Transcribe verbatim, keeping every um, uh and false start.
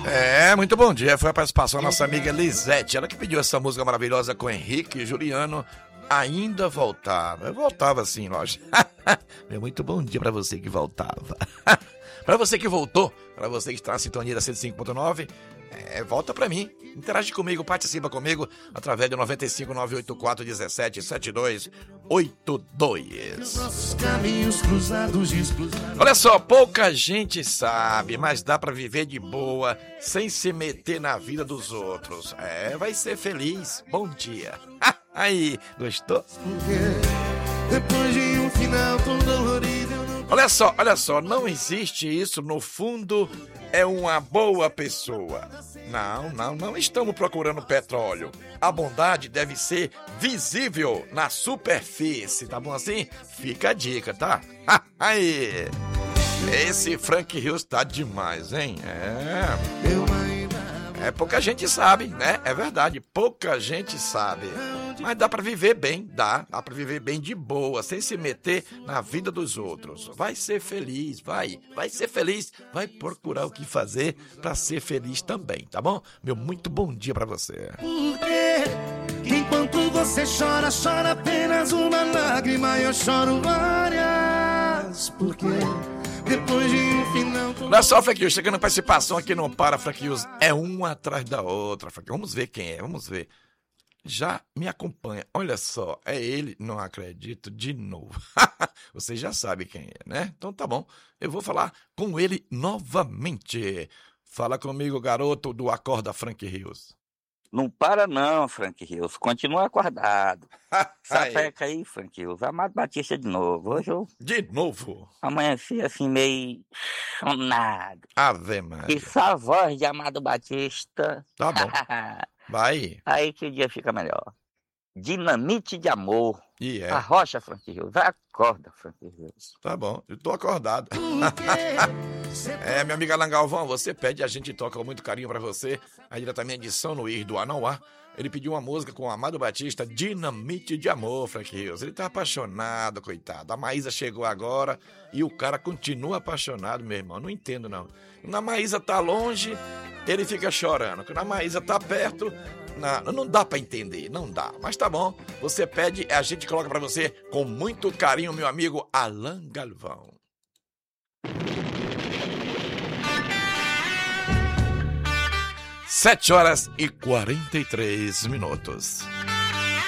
É, muito bom dia. Foi a participação da nossa amiga Lisete. Ela que pediu essa música maravilhosa com Henrique e Juliano. Ainda voltava. Eu voltava sim, lógico. Meu muito bom dia pra você que voltava. Pra você que voltou, pra você que está na sintonia da cento e cinco ponto nove, é, volta pra mim. Interage comigo, participa comigo através do nove cinco nove oito quatro um sete sete dois oito dois. Olha só, pouca gente sabe, mas dá pra viver de boa sem se meter na vida dos outros. É, vai ser feliz. Bom dia. Aí, gostou? Depois de um final tão dolorido. Olha só, olha só, não existe isso. No fundo, é uma boa pessoa. Não, não, não estamos procurando petróleo. A bondade deve ser visível na superfície, tá bom assim? Fica a dica, tá? Aí, esse Frank Rios tá demais, hein? É. É, pouca gente sabe, né? É verdade, pouca gente sabe. Mas dá pra viver bem, dá. Dá pra viver bem de boa, sem se meter na vida dos outros. Vai ser feliz, vai. Vai ser feliz. Vai procurar o que fazer pra ser feliz também, tá bom? Meu muito bom dia pra você. Porque enquanto você chora, chora apenas uma lágrima. Eu choro várias. Porque depois de um final... Olha só, Frank Hughes, chegando a participação aqui não para, Frank Hughes. É uma atrás da outra, Frank. Vamos ver quem é, vamos ver. Já me acompanha. Olha só, é ele, não acredito, de novo. Você já sabe quem é, né? Então tá bom, eu vou falar com ele novamente. Fala comigo, garoto do Acorda Frank Rios. Não para não, Frank Rios. Continua acordado. Sapeca aí, Frank Rios. Amado Batista de novo. Hoje eu... De novo? Amanheci assim meio chonado. Ave Maria. E só a voz de Amado Batista. Tá bom. Vai. Aí que o dia fica melhor. Dinamite de amor. E é. A rocha, Frank Rios. Acorda, Frank Rios. Tá bom, eu tô acordado. É, minha amiga Alan Galvão, você pede, a gente toca com muito carinho pra você. Aí diretamente de São Luís do Anauá. Ele pediu uma música com o Amado Batista, Dinamite de Amor, Frank Rios. Ele tá apaixonado, coitado. A Maísa chegou agora e o cara continua apaixonado, meu irmão. Não entendo, não. Quando a Maísa tá longe, ele fica chorando. Quando a Maísa tá perto, não, não dá pra entender, não dá. Mas tá bom, você pede, a gente coloca pra você com muito carinho, meu amigo Alan Galvão. Sete horas e quarenta e três minutos.